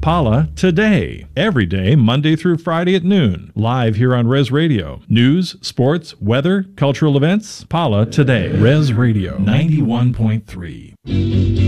Paula Today. Every day, Monday through Friday at noon. Live here on Res Radio. News, sports, weather, cultural events. Paula Today. Res Radio 91.3.